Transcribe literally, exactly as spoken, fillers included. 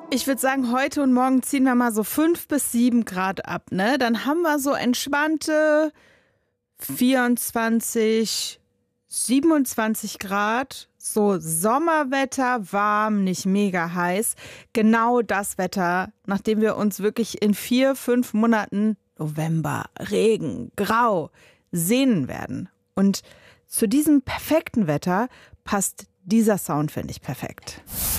Ich würde sagen, heute und morgen ziehen wir mal so fünf bis sieben Grad ab, ne? Dann haben wir so entspannte vierundzwanzig, siebenundzwanzig Grad. So Sommerwetter, warm, nicht mega heiß. Genau das Wetter, nachdem wir uns wirklich in vier, fünf Monaten November, Regen, Grau sehnen werden. Und zu diesem perfekten Wetter passt dieser Sound, finde ich, perfekt.